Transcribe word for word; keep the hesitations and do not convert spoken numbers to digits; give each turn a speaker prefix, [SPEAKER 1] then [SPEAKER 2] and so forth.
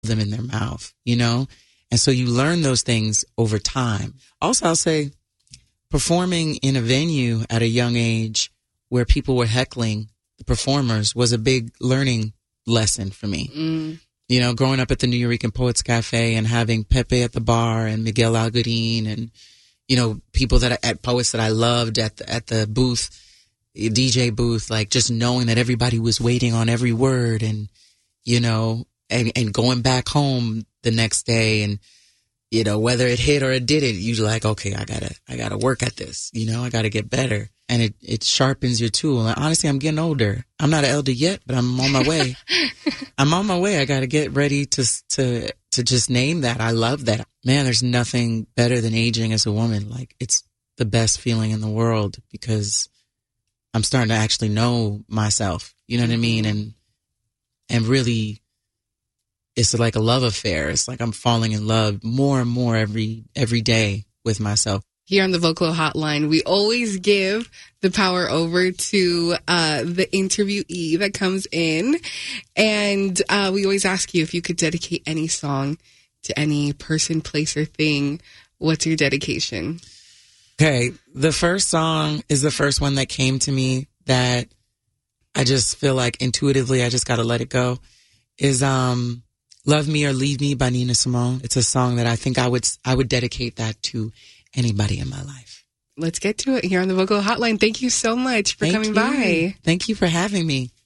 [SPEAKER 1] them in their mouth, you know? And so you learn those things over time. Also, I'll say performing in a venue at a young age where people were heckling the performers was a big learning lesson for me. Mm. You know, growing up at the New Yorican Poets Cafe and having Pepe at the bar and Miguel Algarin and, you know, people that I, at poets that I loved at the, at the booth, D J booth, like just knowing that everybody was waiting on every word and, you know, and, and going back home the next day and, you know, whether it hit or it didn't, you're like, okay, I gotta, I gotta work at this, you know, I gotta get better. And it, it sharpens your tool. And honestly, I'm getting older. I'm not an elder yet, but I'm on my way. I'm on my way. I gotta get ready to, to, to just name that. I love that. Man, there's nothing better than aging as a woman. Like, it's the best feeling in the world because I'm starting to actually know myself. You know what I mean? And, and really, it's like a love affair. It's like I'm falling in love more and more every, every day with myself.
[SPEAKER 2] Here on the Vocal Hotline, we always give the power over to uh, the interviewee that comes in. And uh, we always ask you if you could dedicate any song to any person, place, or thing. What's your dedication?
[SPEAKER 1] Okay, the first song is the first one that came to me that I just feel like intuitively I just got to let it go. Is um, Love Me or Leave Me by Nina Simone. It's a song that I think I would I would dedicate that to anybody in my life.
[SPEAKER 2] Let's get to it here on the Vocal Hotline. Thank you so much for
[SPEAKER 1] Thank
[SPEAKER 2] coming
[SPEAKER 1] you.
[SPEAKER 2] by.
[SPEAKER 1] Thank you for having me.